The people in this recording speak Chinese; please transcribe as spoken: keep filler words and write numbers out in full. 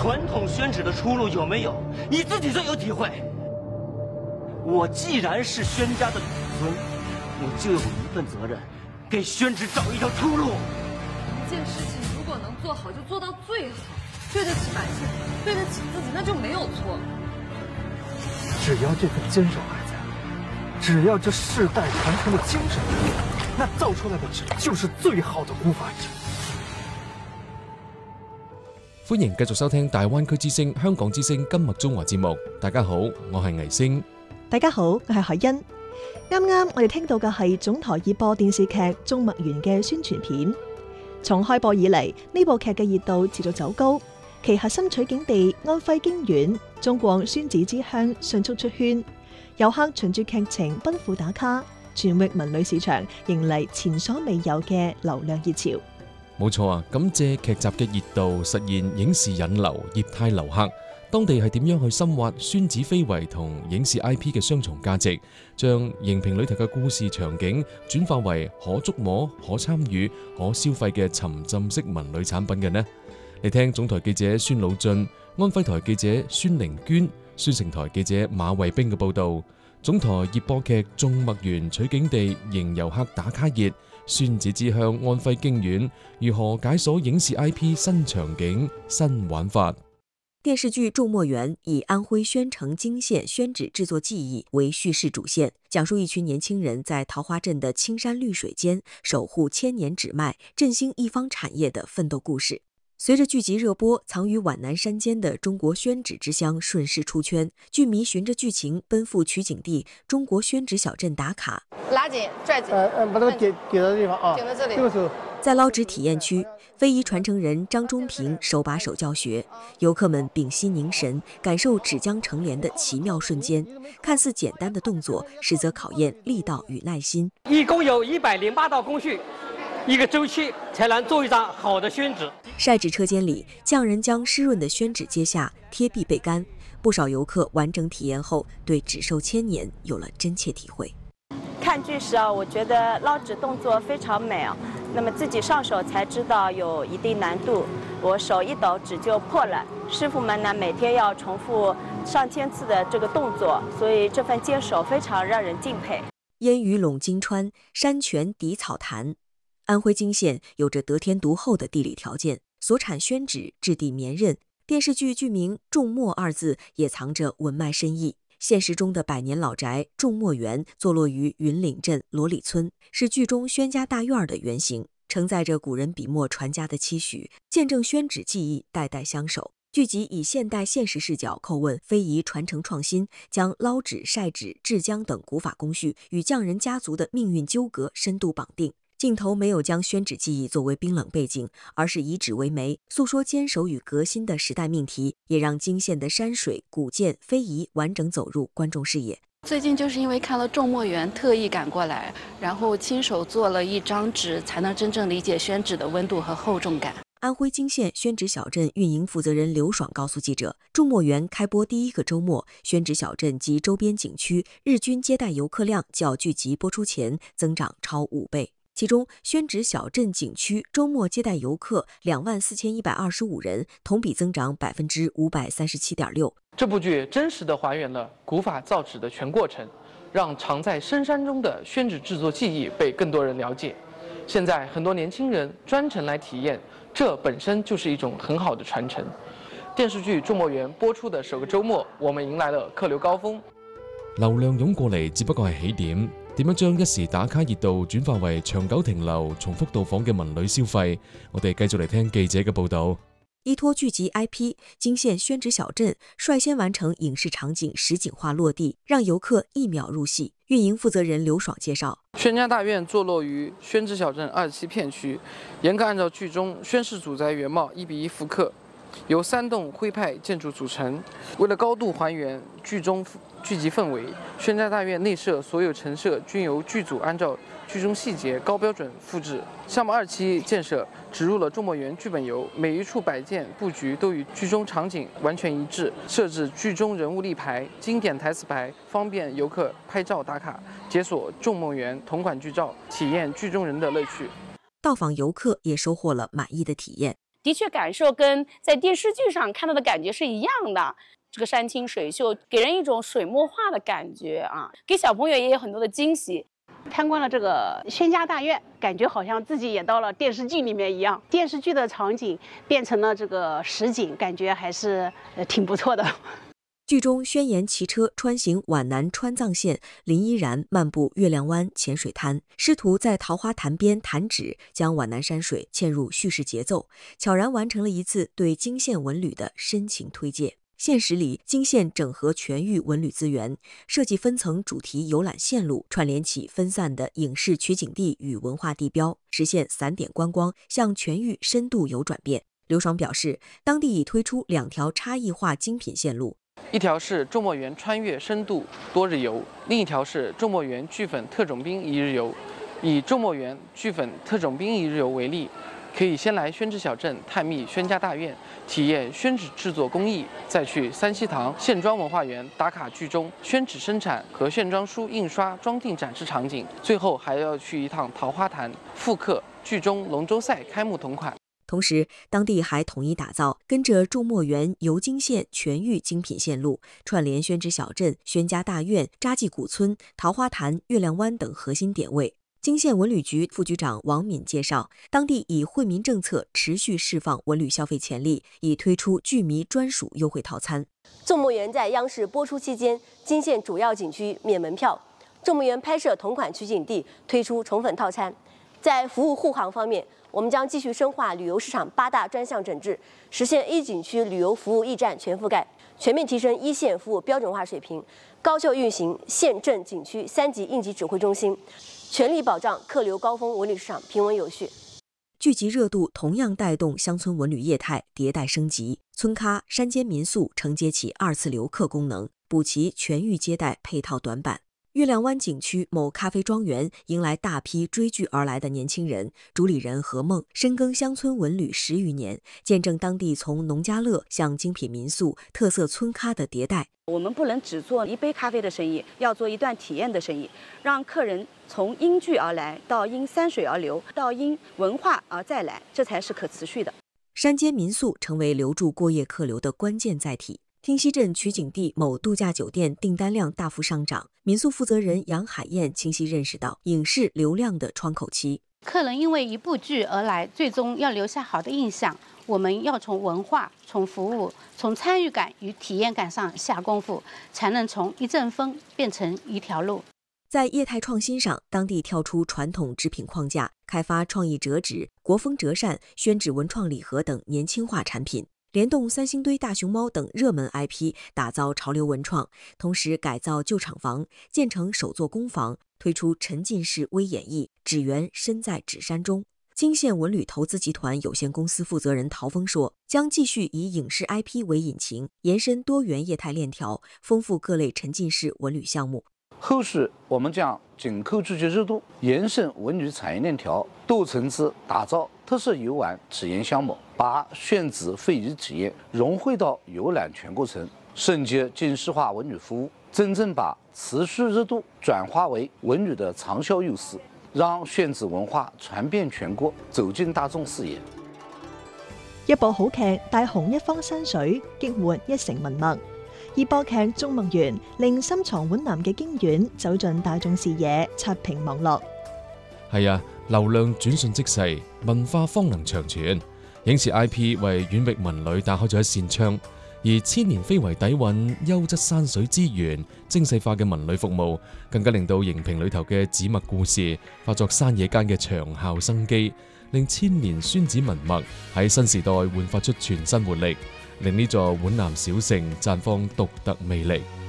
传统宣纸的出路有没有？你自己最有体会。我既然是宣家的子孙，我就有一份责任，给宣纸找一条出路。 一件事情如果能做好，就做到最好，对得起百姓，对得起自己，那就没有错。 只要这份坚守还在，只要这世代传承的精神，那造出来的纸就是最好的古法纸。 歡迎繼續收聽大灣區之聲香港之聲今日中華節目。大家好，我係倪星。 大家好，我係海欣。啱啱我哋聽到嘅係總台熱播電視劇《種墨園》嘅宣傳片。從開播以嚟，呢部劇嘅熱度持續走高，其核心取景地安徽經縣中國宣紙之鄉迅速出圈，遊客循住劇情奔赴打卡，全域文旅市場迎嚟前所未有嘅流量熱潮。 冇錯啊！咁借劇集嘅熱度，實現影視引流、業態留客。當地係點樣去深挖宣紙非遺同影視 I P 嘅雙重價值，將熒屏裏頭嘅故事場景轉化為可觸摸、可參與、可消費嘅沉浸式文旅產品嘅呢？你聽總台記者孫老俊、安徽台記者孫玲娟、宣城台記者馬慧冰嘅報道。總台熱播劇《種墨園》取景地迎遊客打卡熱，宣紙之鄉安徽經縣如何解鎖影視 I P 新場景、新玩法？ 電視劇《種墨園》以安徽宣城泾縣宣紙製作技藝為敘事主線，講述一群年輕人在桃花鎮的青山綠水間守護千年紙脈，振興一方產業的奮鬥故事。隨着劇集熱播，藏於皖南山間的中國宣紙之鄉順勢出圈，劇迷循着劇情奔赴取景地中國宣紙小鎮打卡。 拉緊，拽緊， 呃呃，把它給給到地方啊， 緊到這裡。 這個時候， 在撈紙體驗區，非遺傳承人張忠平手把手教學，遊客們屏息凝神，感受紙漿成簾的奇妙瞬間。看似簡單的動作，實則考驗力道與耐心。 一共有一百零八道工序，一個週期才能做一張好的宣紙。 曬紙車間裡，匠人將濕潤的宣紙揭下，貼壁備乾。不少遊客完整體驗後，對紙壽千年有了真切體會。 看劇時啊，我覺得撈紙動作非常美啊，那麼自己上手才知道有一定難度，我手一抖紙就破了。師傅們呢每天要重複上千次的這個動作，所以這份堅守非常讓人敬佩。 煙雨隴金川，山泉抵草潭。安徽泾縣有着得天獨厚的地理條件，所產宣紙質地綿韌。電視劇劇名“種墨”二字也藏着文脈深意。現實中的百年老宅種墨園坐落於雲嶺鎮羅里村，是劇中宣家大院的原型，承載着古人筆墨傳家的期許，見證宣紙技藝代代相守。劇集以現代現實視角叩問非遺傳承創新，將撈紙、曬紙、製漿等古法工序與匠人家族的命運糾葛深度綁定。鏡頭沒有將宣紙技藝作為冰冷背景，而是以紙為媒，訴說堅守與革新的時代命題，也讓泾縣的山水、古建、非遺完整走入觀眾視野。 最近就是因為看了《種墨園》，特意趕過來，然後親手做了一張紙，才能真正理解宣紙的溫度和厚重感。 安徽泾縣宣紙小鎮運營負責人劉爽告訴記者，種墨園開播第一個週末，宣紙小鎮及周邊景區日均接待遊客量較劇集播出前增長超五倍。其中，宣紙小鎮景區周末接待遊客兩萬四千一百二十五人，同比增長百分之五百三十七點六。 這部劇真實地還原了古法造紙的全過程，讓藏在深山中的宣紙製作技藝被更多人了解。現在很多年輕人專程來體驗，這本身就是一種很好的傳承。電視劇《種墨園》播出的首個周末，我們迎來了客流高峰。 流量湧過嚟只不過係起點，點樣將一時打卡熱度轉化為長久停留、重複到訪嘅文旅消費？我哋繼續嚟聽記者嘅報道。 依託劇集 I P， 泾縣宣紙小鎮率先完成影視場景實景化落地，讓遊客一秒入戲。運營負責人劉爽介紹， 宣家大院坐落於宣紙小鎮二十七片區，嚴格按照劇中宣氏祖宅原貌一比一復刻，由三棟徽派建築組成。為了高度還原劇中劇集氛圍，宣家大院內設所有陳設均由劇組按照劇中細節高標準複製。項目二期建設植入了種墨園劇本遊，每一處擺件佈局都與劇中場景完全一致，設置劇中人物立牌、經典台詞牌，方便遊客拍照打卡，解鎖種墨園同款劇照，體驗劇中人的樂趣。 到訪遊客也收穫了滿意的體驗。 的确感受跟在电视剧上看到的感觉是一样的。这个山清水秀，给人一种水墨画的感觉啊，给小朋友也有很多的惊喜。 参观了这个宣家大院，感觉好像自己也到了电视剧里面一样，电视剧的场景变成了这个实景，感觉还是呃挺不错的。 剧中，宣言骑车穿行皖南川藏线，林依然漫步月亮湾浅水滩，试图在桃花潭边弹指，将皖南山水嵌入叙事节奏，悄然完成了一次对泾县文旅的深情推介。现实里，泾县整合全域文旅资源，设计分层主题游览线路，串联起分散的影视取景地与文化地标，实现散点观光向全域深度游转变。刘爽表示，当地已推出两条差异化精品线路， 一条是众墨园穿越深度多日游，另一条是众墨园剧粉特种兵一日游。以众墨园剧粉特种兵一日游为例，可以先来宣纸小镇探秘宣家大院，体验宣纸制作工艺，再去三希堂线装文化园打卡剧中宣纸生产和线装书印刷装订展示场景，最后还要去一趟桃花潭复刻剧中龙舟赛开幕同款。 同时，当地还统一打造跟着众墨园游泾县全域精品线路，串联宣纸小镇、宣家大院、扎记古村、桃花潭、月亮湾等核心点位。泾县文旅局副局长王敏介绍，当地以惠民政策持续释放文旅消费潜力，已推出剧迷专属优惠套餐。 众墨园在央视播出期间，泾县主要景区免门票；众墨园拍摄同款取景地推出宠粉套餐。在服务护航方面，我们将继续深化旅游市场八大专项整治，实现一景区旅游服务驿站全覆盖，全面提升一线服务标准化水平，高效运行县镇景区三级应急指挥中心，全力保障客流高峰文旅市场平稳有序。 剧集热度同样带动乡村文旅业态迭代升级，村咖、山间民宿承接起二次留客功能，补齐全域接待配套短板。月亮湾景区某咖啡庄园迎来大批追剧而来的年轻人，主理人何梦深耕乡村文旅十余年，见证当地从农家乐向精品民宿、特色村咖的迭代。 我们不能只做一杯咖啡的生意，要做一段体验的生意，让客人从因剧而来，到因山水而流，到因文化而再来，这才是可持续的。 山间民宿成为留住过夜客流的关键载体。汀溪镇取景地某度假酒店订单量大幅上涨，民宿负责人杨海燕清晰认识到影视流量的窗口期。 客人因为一部剧而来，最终要留下好的印象，我们要从文化、从服务、从参与感与体验感上下功夫，才能从一阵风变成一条路。 在业态创新上，当地跳出传统纸品框架，开发创意折纸、国风折扇、宣纸文创礼盒等年轻化产品。联动三星堆大熊猫等热门 I P， 打造潮流文创，同时改造旧厂房，建成首座工坊，推出沉浸式微演绎，纸园身在纸山中。泾县文旅投资集团有限公司负责人陶峰说，将继续以影视 I P 为引擎，延伸多元业态链条，丰富各类沉浸式文旅项目。 后续我们将紧扣聚集热度，延伸文旅产业链条，多层次打造特色游玩体验项目，把宣纸非遗体验融汇到游览全过程，升级精细化文旅服务，真正把持续热度转化为文旅的长效优势，让宣纸文化传遍全国，走进大众视野。 一部好劇帶紅一方山水，激活一城文脈。熱播劇《眾墨園》令深藏皖南嘅經院走進大眾視野，刷屏網絡。 係啊，流量轉瞬即逝，文化方能長存。影視 I P 為遠域文旅打開咗一扇窗，而千年非遺底蘊優質山水資源、精細化嘅文旅服務，更加令到熒屏裏頭嘅紙墨故事化作山野間嘅長效生機，令千年宣紙文脈喺新時代煥發出全新活力，令呢座皖南小城綻放獨特魅力。